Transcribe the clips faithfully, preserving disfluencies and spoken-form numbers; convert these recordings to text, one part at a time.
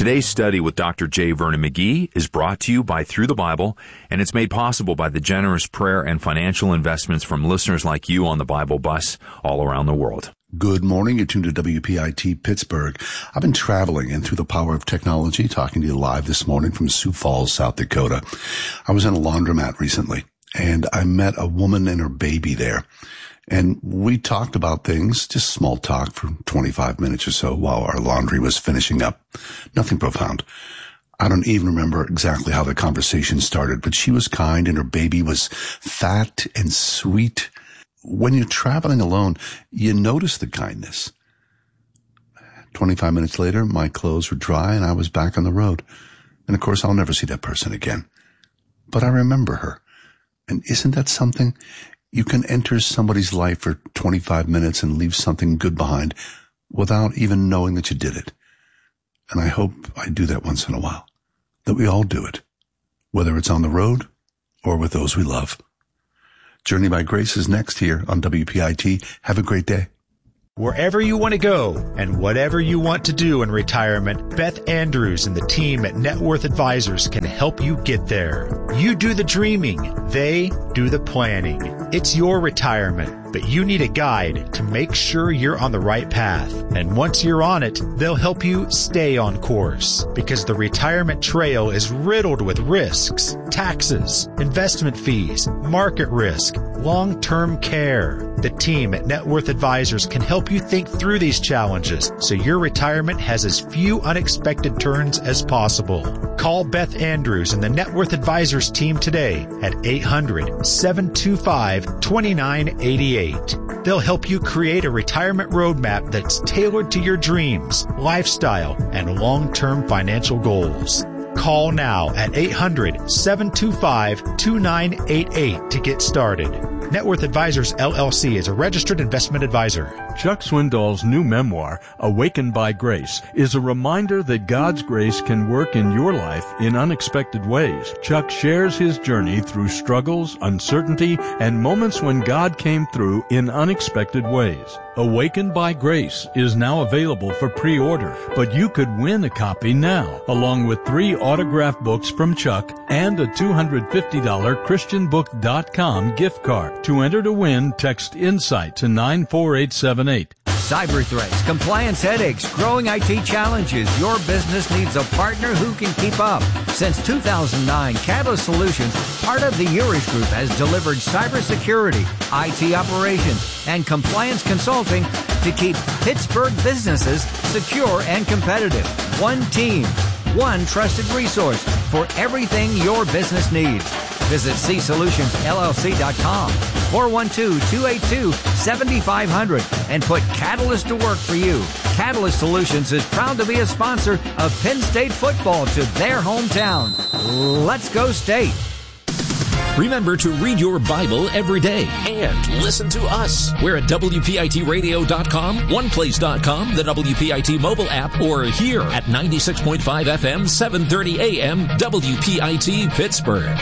Today's study with Doctor J. Vernon McGee is brought to you by Through the Bible, and it's made possible by the generous prayer and financial investments from listeners like you on the Bible Bus all around the world. Good morning. You're tuned to W P I T Pittsburgh. I've been traveling and through the power of technology, talking to you live this morning from Sioux Falls, South Dakota. I was in a laundromat recently, and I met a woman and her baby there. And we talked about things, just small talk for twenty-five minutes or so while our laundry was finishing up. Nothing profound. I don't even remember exactly how the conversation started, but she was kind and her baby was fat and sweet. When you're traveling alone, you notice the kindness. twenty-five minutes later, my clothes were dry and I was back on the road. And of course, I'll never see that person again. But I remember her. And isn't that something? You can enter somebody's life for twenty-five minutes and leave something good behind without even knowing that you did it. And I hope I do that once in a while, that we all do it, whether it's on the road or with those we love. Journey by Grace is next here on W P I T. Have a great day. Wherever you want to go and whatever you want to do in retirement, Beth Andrews and the team at Net Worth Advisors can help you get there. You do the dreaming, they do the planning. It's your retirement, but you need a guide to make sure you're on the right path. And once you're on it, they'll help you stay on course, because the retirement trail is riddled with risks, taxes, investment fees, market risk, long-term care. The team at Net Worth Advisors can help you think through these challenges so your retirement has as few unexpected turns as possible. Call Beth Andrews and the Net Worth Advisors team today at eight hundred, seven two five, two nine eight eight. They'll help you create a retirement roadmap that's tailored to your dreams, lifestyle, and long-term financial goals. Call now at eight hundred, seven two five, two nine eight eight to get started. Net Worth Advisors, L L C is a registered investment advisor. Chuck Swindoll's new memoir, Awakened by Grace, is a reminder that God's grace can work in your life in unexpected ways. Chuck shares his journey through struggles, uncertainty, and moments when God came through in unexpected ways. Awakened by Grace is now available for pre-order, but you could win a copy now, along with three autographed books from Chuck and a two hundred fifty dollars Christian book dot com gift card. To enter to win, text INSIGHT to nine four eight seven eight. Cyber threats, compliance headaches, growing I T challenges. Your business needs a partner who can keep up. Since two thousand nine, Catalyst Solutions, part of the Urish Group, has delivered cybersecurity, I T operations, and compliance consulting to keep Pittsburgh businesses secure and competitive. One team, one trusted resource for everything your business needs. Visit c solutions l l c dot com, four one two, two eight two, seven five zero zero, and put Catalyst to work for you. Catalyst Solutions is proud to be a sponsor of Penn State football to their hometown. Let's go State. Remember to read your Bible every day and listen to us. We're at W P I T radio dot com, one place dot com, the W P I T mobile app, or here at ninety-six point five F M, seven thirty A M, W P I T Pittsburgh.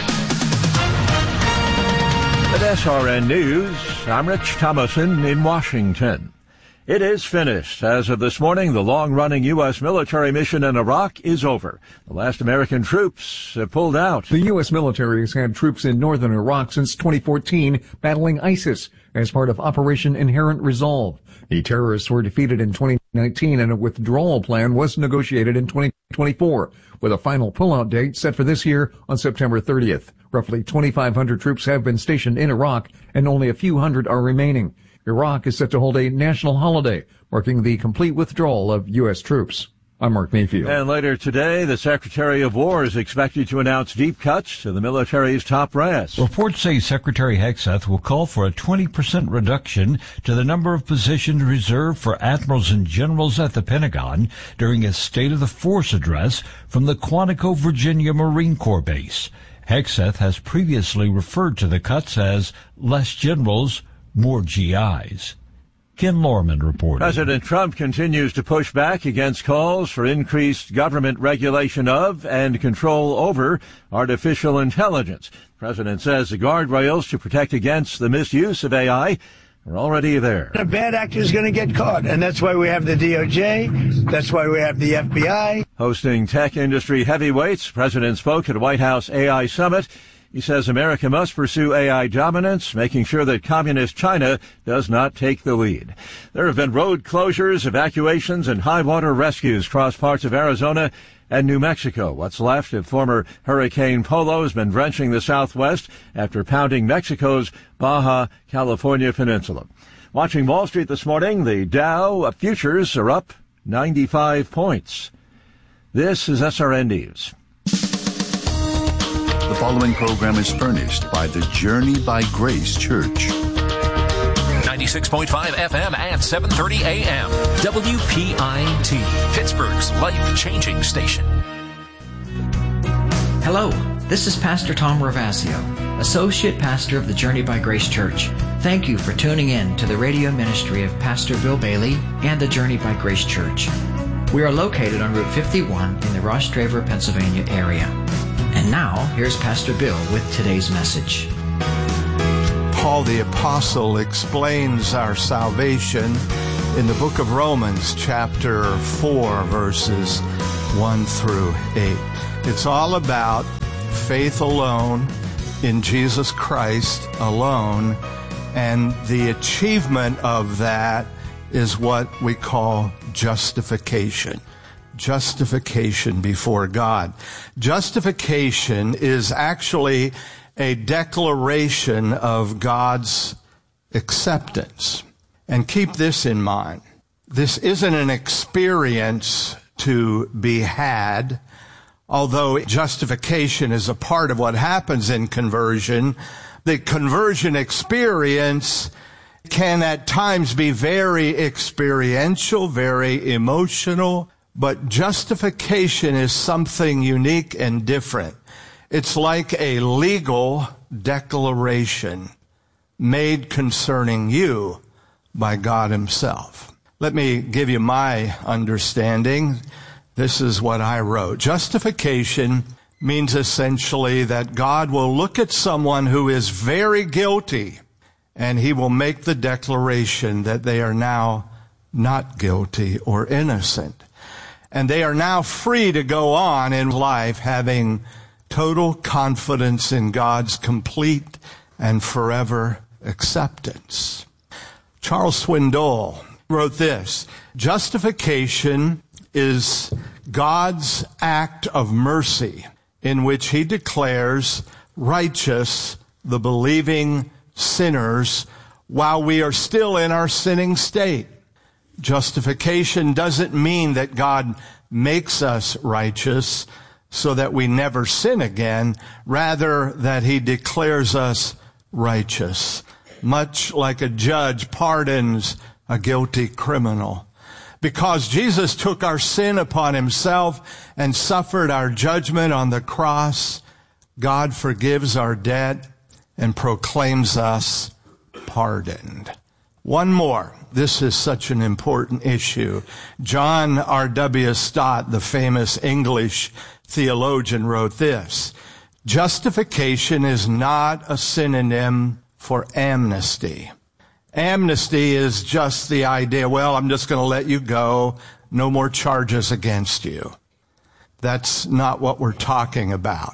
At S R N News, I'm Rich Thomason in Washington. It is finished. As of this morning, the long-running U S military mission in Iraq is over. The last American troops have pulled out. The U S military has had troops in northern Iraq since twenty fourteen battling ISIS as part of Operation Inherent Resolve. The terrorists were defeated in twenty nineteen and a withdrawal plan was negotiated in twenty twenty-four, with a final pullout date set for this year on September thirtieth. Roughly twenty-five hundred troops have been stationed in Iraq and only a few hundred are remaining. Iraq is set to hold a national holiday, marking the complete withdrawal of U S troops. I'm Mark Mayfield. And later today, the Secretary of War is expected to announce deep cuts to the military's top brass. Reports say Secretary Hegseth will call for a twenty percent reduction to the number of positions reserved for admirals and generals at the Pentagon during a State of the Force address from the Quantico, Virginia Marine Corps base. Hegseth has previously referred to the cuts as less generals, more G Is. Ken Lorman reported. President Trump continues to push back against calls for increased government regulation of and control over artificial intelligence. The president says the guardrails to protect against the misuse of A I are already there. A bad actor is going to get caught, and that's why we have the D O J. That's why we have the F B I. Hosting tech industry heavyweights, the President spoke at a White House A I summit. He says America must pursue A I dominance, making sure that communist China does not take the lead. There have been road closures, evacuations, and high water rescues across parts of Arizona and New Mexico. What's left of former Hurricane Polo has been drenching the Southwest after pounding Mexico's Baja California peninsula. Watching Wall Street this morning, the Dow futures are up ninety-five points. This is S R N News. The following program is furnished by the Journey by Grace Church. ninety-six point five F M at seven thirty A M. W P I T, Pittsburgh's life-changing station. Hello, this is Pastor Tom Ravasio, Associate Pastor of the Journey by Grace Church. Thank you for tuning in to the radio ministry of Pastor Bill Bailey and the Journey by Grace Church. We are located on Route fifty-one in the Ross Draver, Pennsylvania area. And now, here's Pastor Bill with today's message. Paul the Apostle explains our salvation in the book of Romans, chapter four, verses one through eight. It's all about faith alone in Jesus Christ alone, and the achievement of that is what we call justification. Justification before God. Justification is actually a declaration of God's acceptance. And keep this in mind. This isn't an experience to be had, although justification is a part of what happens in conversion. The conversion experience can at times be very experiential, very emotional, but justification is something unique and different. It's like a legal declaration made concerning you by God Himself. Let me give you my understanding. This is what I wrote. Justification means essentially that God will look at someone who is very guilty, and He will make the declaration that they are now not guilty or innocent. And they are now free to go on in life having total confidence in God's complete and forever acceptance. Charles Swindoll wrote this: justification is God's act of mercy in which He declares righteous the believing sinners while we are still in our sinning state. Justification doesn't mean that God makes us righteous so that we never sin again, rather that He declares us righteous, much like a judge pardons a guilty criminal. Because Jesus took our sin upon Himself and suffered our judgment on the cross, God forgives our debt and proclaims us pardoned. One more. This is such an important issue. John R W Stott, the famous English theologian, wrote this: justification is not a synonym for amnesty. Amnesty is just the idea, well, I'm just going to let you go, no more charges against you. That's not what we're talking about.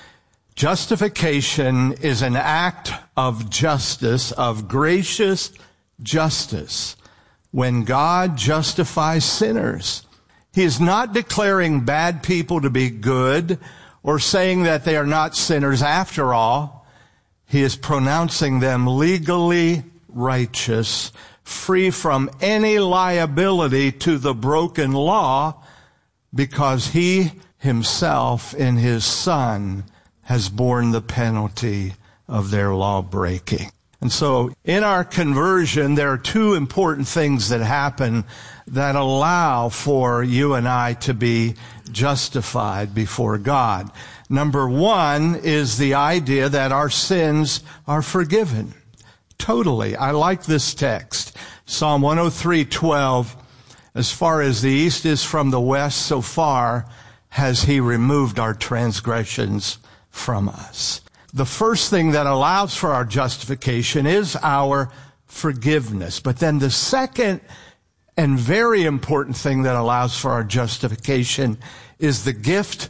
Justification is an act of justice, of gracious justice. When God justifies sinners, He is not declaring bad people to be good or saying that they are not sinners after all. He is pronouncing them legally righteous, free from any liability to the broken law, because He Himself in His Son has borne the penalty of their law breaking. And so in our conversion, there are two important things that happen that allow for you and I to be justified before God. Number one is the idea that our sins are forgiven. Totally. I like this text. Psalm one oh three twelve, as far as the east is from the west, so far has He removed our transgressions from us. The first thing that allows for our justification is our forgiveness. But then the second and very important thing that allows for our justification is the gift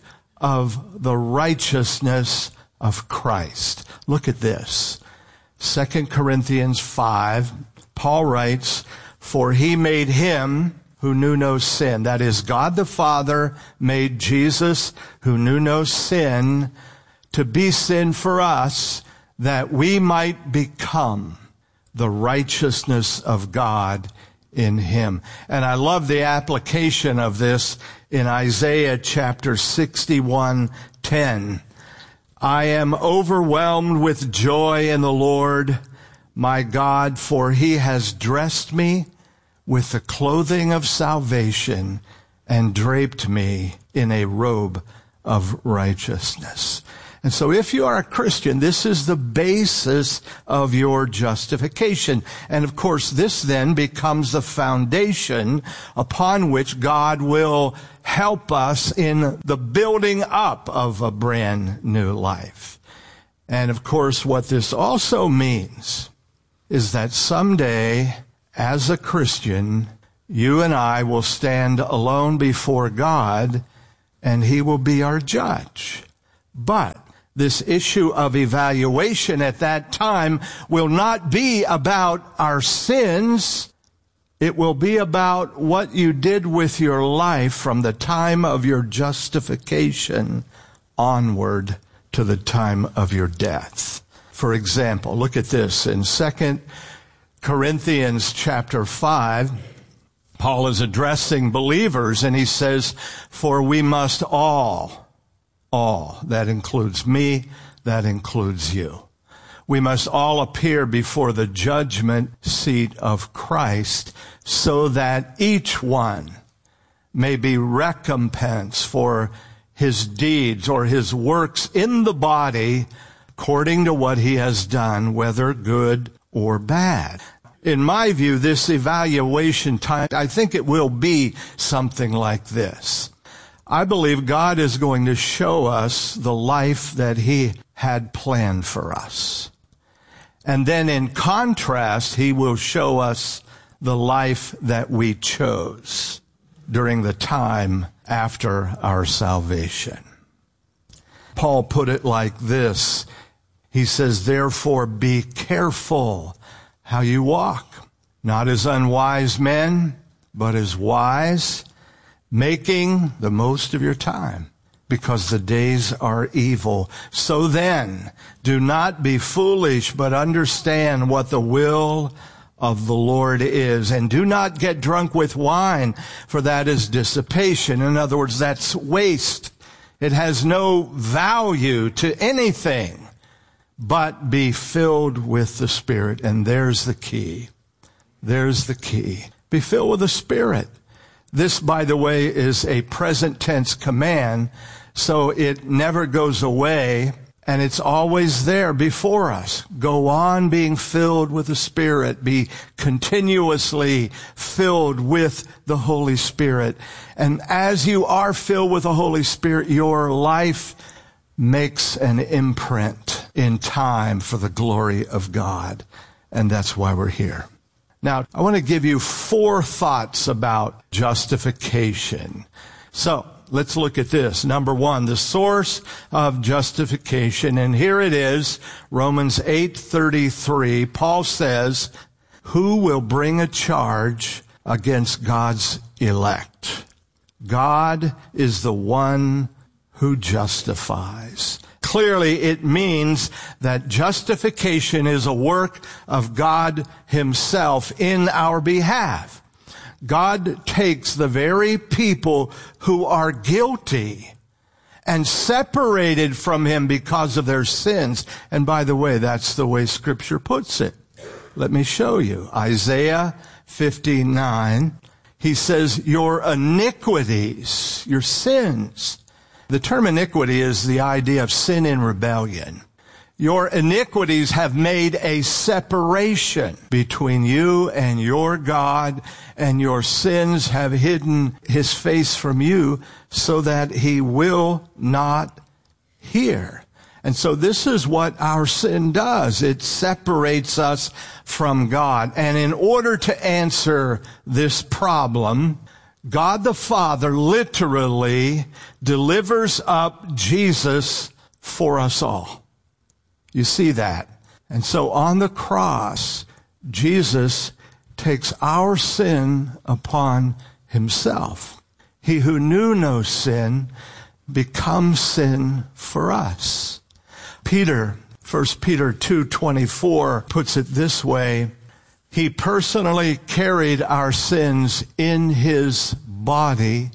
of the righteousness of Christ. Look at this. Second Corinthians five, Paul writes, "For he made him who knew no sin," that is, God the Father made Jesus, who knew no sin, to be sin for us, that we might become the righteousness of God in him. And I love the application of this in Isaiah chapter sixty-one ten. "I am overwhelmed with joy in the Lord, my God, for he has dressed me with the clothing of salvation and draped me in a robe of righteousness." And so if you are a Christian, this is the basis of your justification. And of course, this then becomes the foundation upon which God will help us in the building up of a brand new life. And of course, what this also means is that someday, as a Christian, you and I will stand alone before God, and he will be our judge. But this issue of evaluation at that time will not be about our sins. It will be about what you did with your life from the time of your justification onward to the time of your death. For example, look at this in Second Corinthians chapter five. Paul is addressing believers, and he says, "For we must all," all, that includes me, that includes you. "We must all appear before the judgment seat of Christ, so that each one may be recompensed for his deeds or his works in the body according to what he has done, whether good or bad." In my view, this evaluation time, I think it will be something like this. I believe God is going to show us the life that he had planned for us. And then in contrast, he will show us the life that we chose during the time after our salvation. Paul put it like this. He says, "Therefore be careful how you walk, not as unwise men, but as wise, making the most of your time, because the days are evil. So then, do not be foolish, but understand what the will of the Lord is. And do not get drunk with wine, for that is dissipation." In other words, that's waste. It has no value to anything, but be filled with the Spirit. And there's the key. There's the key. Be filled with the Spirit. This, by the way, is a present tense command, so it never goes away, and it's always there before us. Go on being filled with the Spirit. Be continuously filled with the Holy Spirit. And as you are filled with the Holy Spirit, your life makes an imprint in time for the glory of God. And that's why we're here. Now, I want to give you four thoughts about justification. So, let's look at this. Number one, the source of justification. And here it is, Romans eight thirty-three. Paul says, "Who will bring a charge against God's elect? God is the one who justifies." Clearly, it means that justification is a work of God himself in our behalf. God takes the very people who are guilty and separated from him because of their sins. And by the way, that's the way Scripture puts it. Let me show you. Isaiah fifty-nine, he says, "Your iniquities," your sins. The term iniquity is the idea of sin in rebellion. "Your iniquities have made a separation between you and your God, and your sins have hidden his face from you so that he will not hear." And so this is what our sin does. It separates us from God. And in order to answer this problem, God the Father literally delivers up Jesus for us all. You see that? And so on the cross, Jesus takes our sin upon himself. He who knew no sin becomes sin for us. Peter, First Peter two twenty-four puts it this way: he personally carried our sins in his body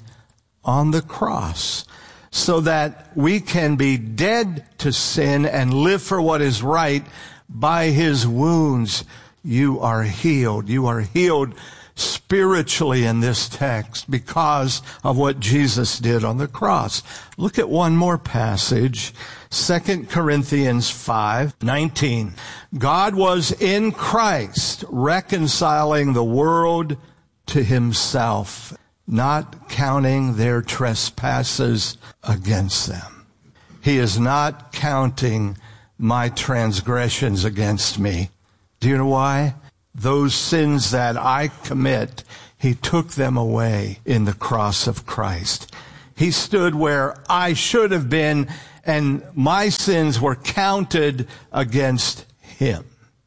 on the cross, so that we can be dead to sin and live for what is right. By his wounds you are healed. You are healed spiritually in this text because of what Jesus did on the cross. Look at one more passage, Second Corinthians five nineteen. God was in Christ reconciling the world to himself, not counting their trespasses against them. He is not counting my transgressions against me. Do you know why? Those sins that I commit, he took them away in the cross of Christ. He stood where I should have been, and my sins were counted against him.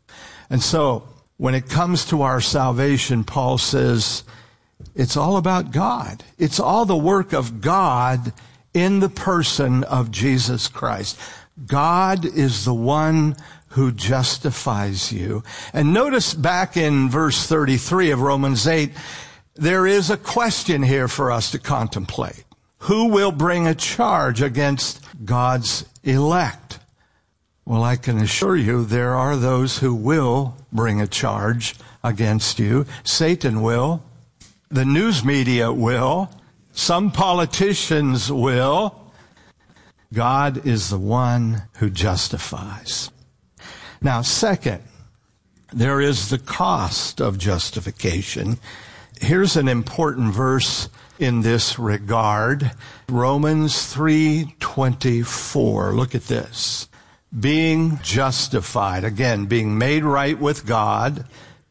And so, when it comes to our salvation, Paul says, it's all about God. It's all the work of God in the person of Jesus Christ. God is the one who justifies you. And notice back in verse thirty-three of Romans eight, there is a question here for us to contemplate. Who will bring a charge against God's elect? Well, I can assure you there are those who will bring a charge against you. Satan will. The news media will. Some politicians will. God is the one who justifies. Now, second, there is the cost of justification. Here's an important verse in this regard. Romans three twenty-four. Look at this. Being justified, again, being made right with God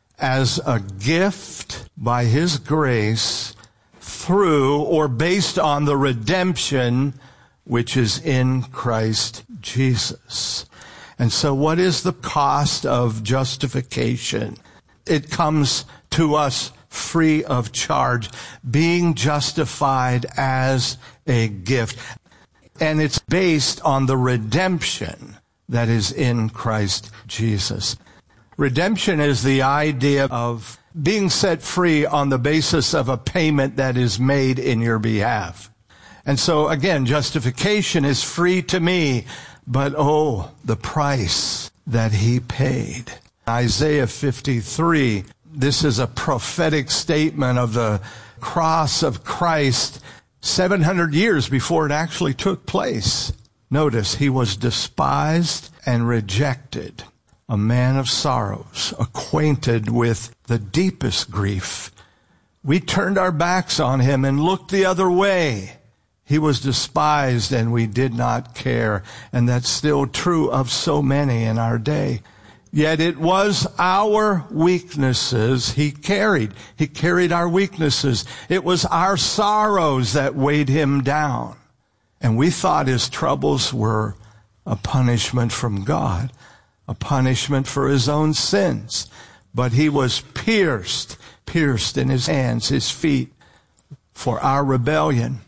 as a gift by his grace through or based on the redemption which is in Christ Jesus. And so what is the cost of justification? It comes to us free of charge, being justified as a gift. And it's based on the redemption that is in Christ Jesus. Redemption is the idea of being set free on the basis of a payment that is made in your behalf. And so again, justification is free to me, but oh, the price that he paid. Isaiah fifty-three, this is a prophetic statement of the cross of Christ seven hundred years before it actually took place. Notice, he was despised and rejected, a man of sorrows, acquainted with the deepest grief. We turned our backs on him and looked the other way. He was despised and we did not care. And that's still true of so many in our day. Yet it was our weaknesses he carried. He carried our weaknesses. It was our sorrows that weighed him down. And we thought his troubles were a punishment from God, a punishment for his own sins. But he was pierced, pierced in his hands, his feet, for our rebellion,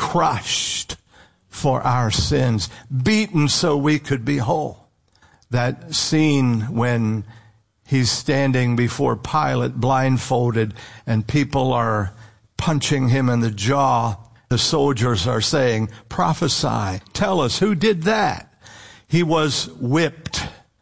crushed for our sins, beaten so we could be whole. That scene when he's standing before Pilate blindfolded and people are punching him in the jaw. The soldiers are saying, prophesy, tell us who did that. He was whipped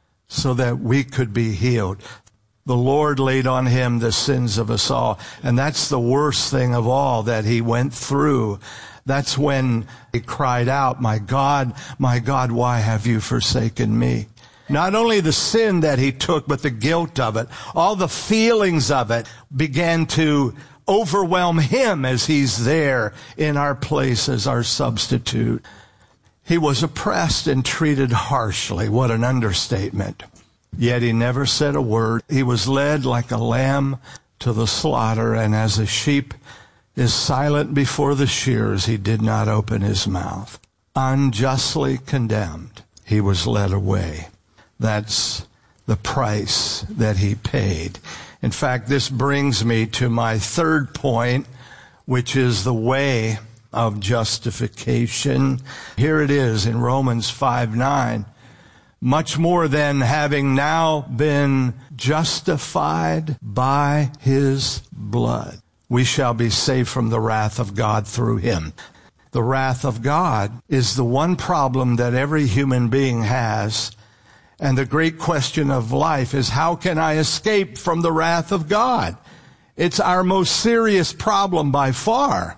so that we could be healed. The Lord laid on him the sins of us all. And that's the worst thing of all that he went through. That's when he cried out, my God, my God, why have you forsaken me? Not only the sin that he took, but the guilt of it. All the feelings of it began to overwhelm him as he's there in our place as our substitute. He was oppressed and treated harshly. What an understatement. Yet he never said a word. He was led like a lamb to the slaughter, and as a sheep is silent before the shears, he did not open his mouth. Unjustly condemned, he was led away. That's the price that he paid. In fact, this brings me to my third point, which is the way of justification. Here it is in Romans five nine. Much more than having now been justified by his blood, we shall be saved from the wrath of God through him. The wrath of God is the one problem that every human being has. And the great question of life is, how can I escape from the wrath of God? It's our most serious problem by far.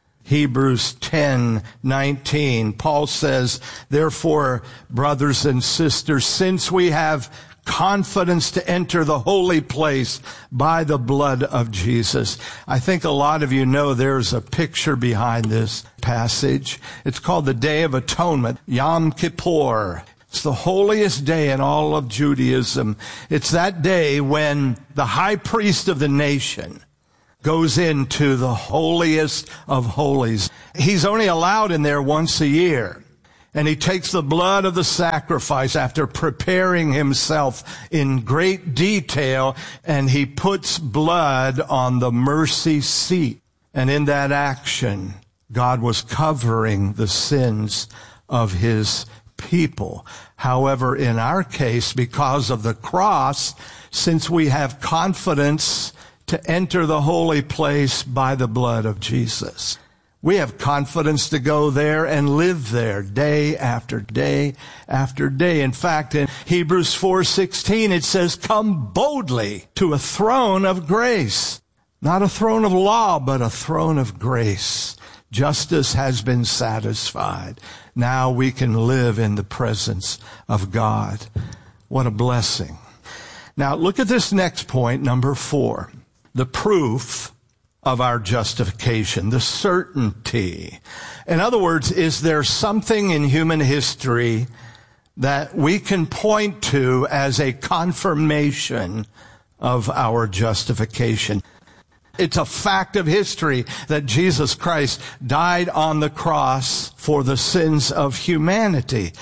Hebrews ten nineteen, Paul says, therefore, brothers and sisters, since we have confidence to enter the holy place by the blood of Jesus. I think a lot of you know there's a picture behind this passage. It's called the Day of Atonement, Yom Kippur. It's the holiest day in all of Judaism. It's that day when the high priest of the nation goes into the holiest of holies. He's only allowed in there once a year. And he takes the blood of the sacrifice after preparing himself in great detail, and he puts blood on the mercy seat. And in that action, God was covering the sins of his people. However, in our case, because of the cross, since we have confidence to enter the holy place by the blood of Jesus, we have confidence to go there and live there day after day after day. In fact, in Hebrews four sixteen, it says, come boldly to a throne of grace. Not a throne of law, but a throne of grace. Justice has been satisfied. Now we can live in the presence of God. What a blessing. Now look at this next point, number four. The proof of our justification, the certainty. In other words, is there something in human history that we can point to as a confirmation of our justification? It's a fact of history that Jesus Christ died on the cross for the sins of humanity.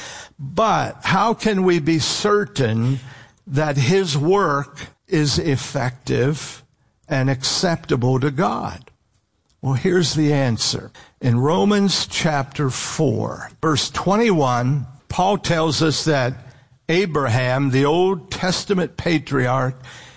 But how can we be certain that his work is effective and acceptable to God? Well, here's the answer. In Romans chapter four, verse twenty-one, Paul tells us that Abraham, the Old Testament patriarch,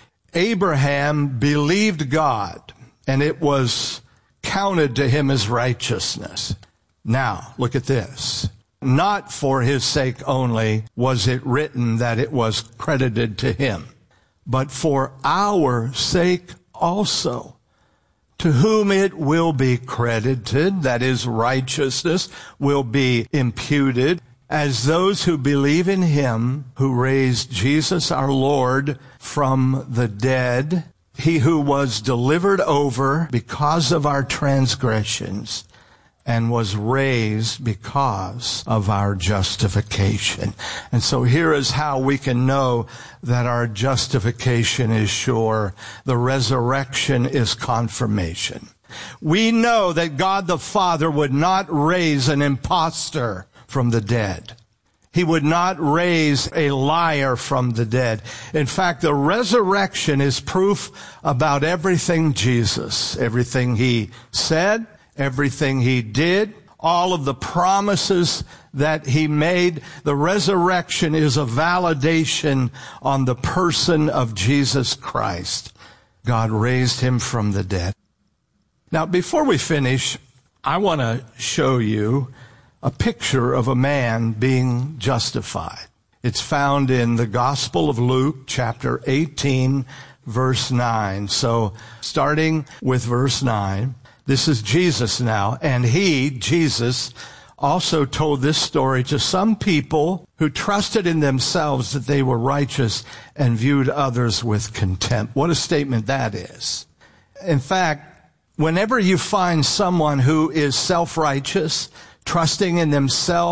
Abraham believed God, and it was counted to him as righteousness. Now, look at this. Not for his sake only was it written that it was credited to him, but for our sake also, to whom it will be credited, that is, righteousness will be imputed, as those who believe in him who raised Jesus our Lord from the dead, he who was delivered over because of our transgressions and was raised because of our justification. And so here is how we can know that our justification is sure. The resurrection is confirmation. We know that God the Father would not raise an impostor from the dead. He would not raise a liar from the dead. In fact, the resurrection is proof about everything Jesus, everything he said, everything he did, all of the promises that he made. The resurrection is a validation on the person of Jesus Christ. God raised him from the dead. Now, before we finish, I want to show you a picture of a man being justified. It's found in the Gospel of Luke, chapter eighteen, verse nine. So, starting with verse nine, this is Jesus now, and he, Jesus, also told this story to some people who trusted in themselves that they were righteous and viewed others with contempt. What a statement that is. In fact, whenever you find someone who is self-righteous, trusting in themselves,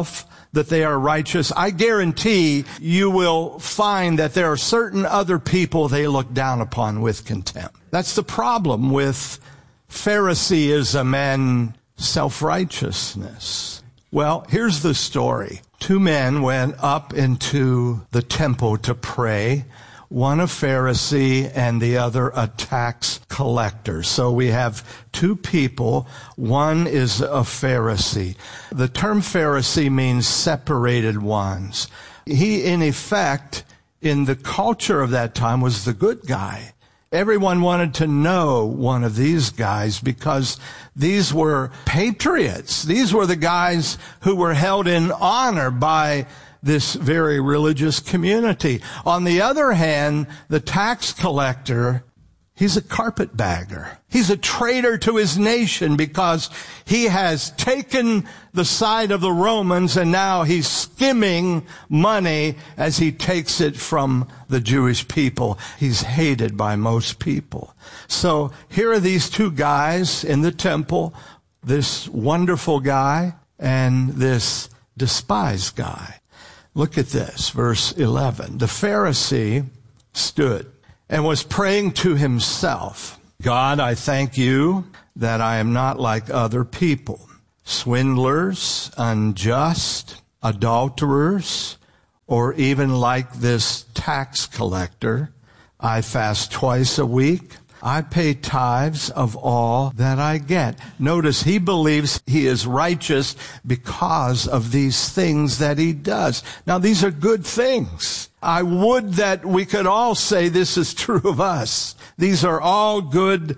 that they are righteous, I guarantee you will find that there are certain other people they look down upon with contempt. That's the problem with Phariseeism and self-righteousness. Well, here's the story. Two men went up into the temple to pray, one a Pharisee and the other a tax collector. So we have two people. One is a Pharisee. The term Pharisee means separated ones. He, in effect, in the culture of that time, was the good guy. Everyone wanted to know one of these guys because these were patriots. These were the guys who were held in honor by this very religious community. On the other hand, the tax collector, he's a carpetbagger. He's a traitor to his nation because he has taken the side of the Romans and now he's skimming money as he takes it from the Jewish people. He's hated by most people. So here are these two guys in the temple, this wonderful guy and this despised guy. Look at this, verse eleven. The Pharisee stood and was praying to himself, God, I thank you that I am not like other people, swindlers, unjust, adulterers, or even like this tax collector. I fast twice a week. I pay tithes of all that I get. Notice he believes he is righteous because of these things that he does. Now, these are good things. I would that we could all say this is true of us. These are all good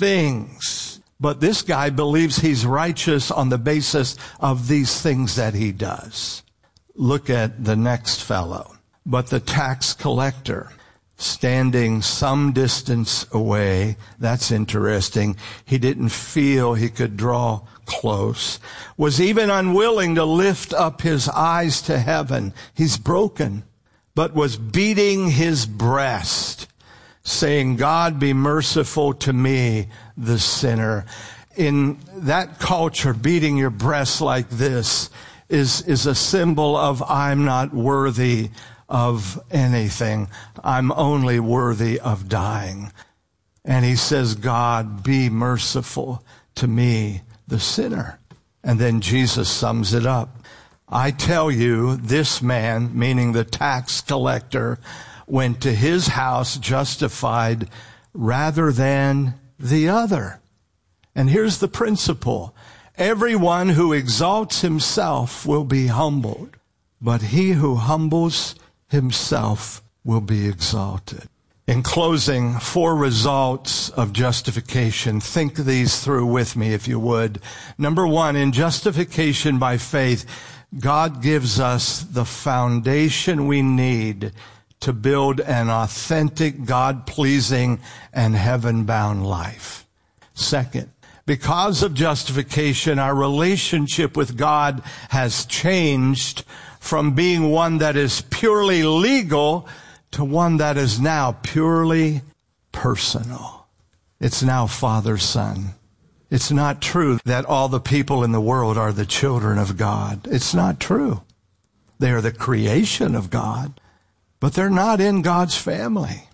things. But this guy believes he's righteous on the basis of these things that he does. Look at the next fellow. But the tax collector, standing some distance away, that's interesting. He didn't feel he could draw close, was even unwilling to lift up his eyes to heaven. He's broken, but was beating his breast, saying, God, be merciful to me, the sinner. In that culture, beating your breast like this is, is a symbol of I'm not worthy of anything. I'm only worthy of dying. And he says, God, be merciful to me, the sinner. And then Jesus sums it up. I tell you, this man, meaning the tax collector, went to his house justified rather than the other. And here's the principle. Everyone who exalts himself will be humbled, but he who humbles himself will be exalted. In closing, four results of justification. Think these through with me, if you would. Number one, in justification by faith, God gives us the foundation we need to build an authentic, God-pleasing, and heaven-bound life. Second, because of justification, our relationship with God has changed from being one that is purely legal to one that is now purely personal. It's now Father-Son. It's not true that all the people in the world are the children of God. It's not true. They are the creation of God, but they're not in God's family.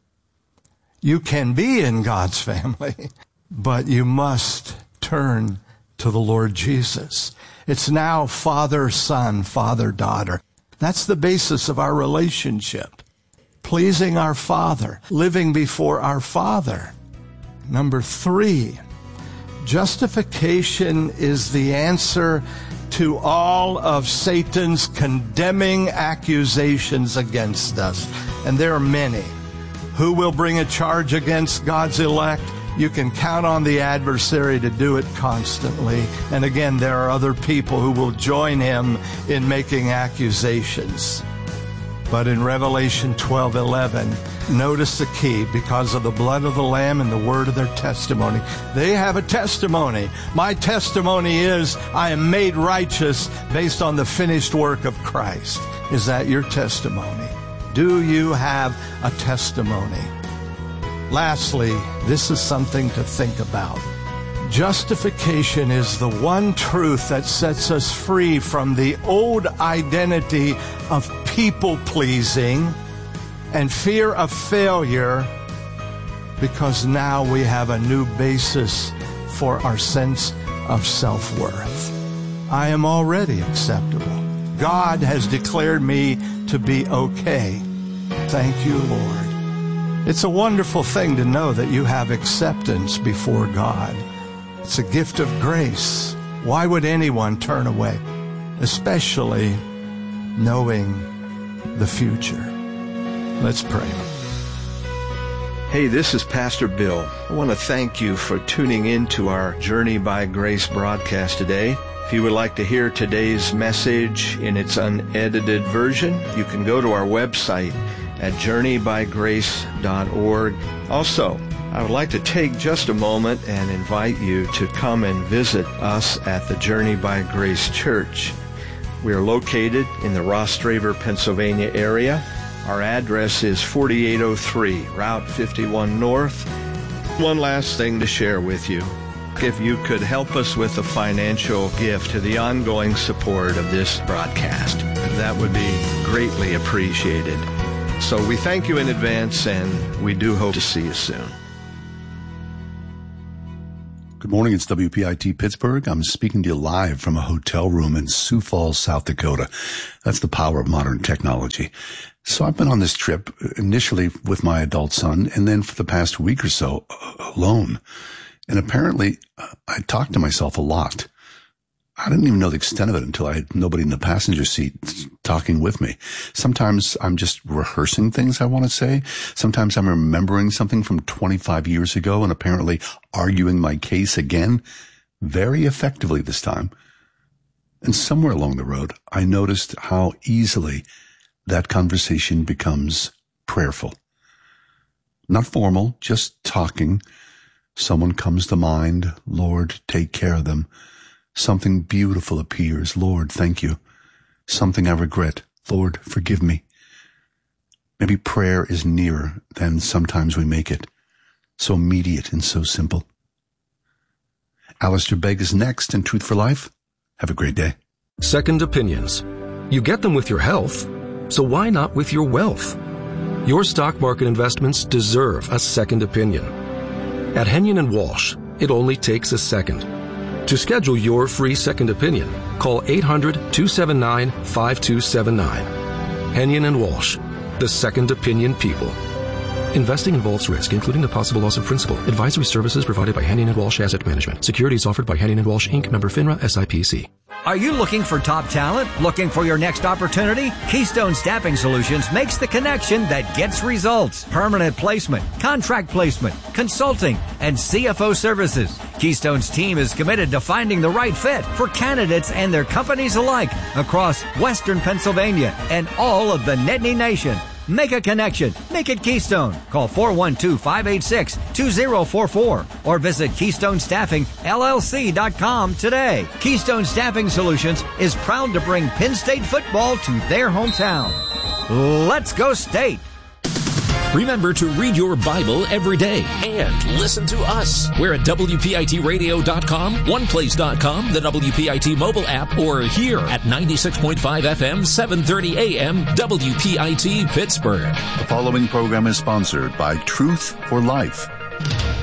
You can be in God's family, but you must turn to the Lord Jesus. It's now father-son, father-daughter. That's the basis of our relationship. Pleasing our Father, living before our Father. Number three, justification is the answer to all of Satan's condemning accusations against us. And there are many. Who will bring a charge against God's elect? You can count on the adversary to do it constantly. And again, there are other people who will join him in making accusations. But in Revelation twelve eleven, notice the key. Because of the blood of the Lamb and the word of their testimony. They have a testimony. My testimony is I am made righteous based on the finished work of Christ. Is that your testimony? Do you have a testimony? Lastly, this is something to think about. Justification is the one truth that sets us free from the old identity of people-pleasing and fear of failure, because now we have a new basis for our sense of self-worth. I am already acceptable. God has declared me to be okay. Thank you, Lord. It's a wonderful thing to know that you have acceptance before God. It's a gift of grace. Why would anyone turn away, especially knowing the future? Let's pray. Hey, this is Pastor Bill. I want to thank you for tuning in to our Journey by Grace broadcast today. If you would like to hear today's message in its unedited version, you can go to our website at journey by grace dot org. Also, I would like to take just a moment and invite you to come and visit us at the Journey by Grace Church. We are located in the Rostraver, Pennsylvania area. Our address is forty-eight oh three, Route fifty-one North. One last thing to share with you. If you could help us with a financial gift to the ongoing support of this broadcast, that would be greatly appreciated. So we thank you in advance, and we do hope to see you soon. Good morning. It's W P I T Pittsburgh. I'm speaking to you live from a hotel room in Sioux Falls, South Dakota. That's the power of modern technology. So I've been on this trip initially with my adult son, and then for the past week or so alone. And apparently I talked to myself a lot. I didn't even know the extent of it until I had nobody in the passenger seat talking with me. Sometimes I'm just rehearsing things I want to say. Sometimes I'm remembering something from twenty-five years ago and apparently arguing my case again, very effectively this time. And somewhere along the road, I noticed how easily that conversation becomes prayerful. Not formal, just talking. Someone comes to mind. Lord, take care of them. Something beautiful appears. Lord, thank you. Something I regret. Lord, forgive me. Maybe prayer is nearer than sometimes we make it. So immediate and so simple. Alistair Begg is next in Truth for Life. Have a great day. Second opinions. You get them with your health, so why not with your wealth? Your stock market investments deserve a second opinion. At Henyon and Walsh, it only takes a second. To schedule your free second opinion, call eight hundred, two seven nine, five two seven nine. Henyon and Walsh, the second opinion people. Investing involves risk, including the possible loss of principal. Advisory services provided by Henyon and Walsh Asset Management. Securities offered by Henyon and Walsh, Incorporated. Member FINRA S I P C. Are you looking for top talent? Looking for your next opportunity? Keystone Staffing Solutions makes the connection that gets results. Permanent placement, contract placement, consulting, and C F O services. Keystone's team is committed to finding the right fit for candidates and their companies alike across Western Pennsylvania and all of the Nittany Nation. Make a connection. Make it Keystone. Call four one two, five eight six, two zero four four or visit keystone staffing L L C dot com today. Keystone Staffing Solutions is proud to bring Penn State football to their hometown. Let's go State! Remember to read your Bible every day and listen to us. We're at W P I T radio dot com, one place dot com, the W P I T mobile app, or here at ninety-six point five F M, seven thirty A M, W P I T Pittsburgh. The following program is sponsored by Truth for Life.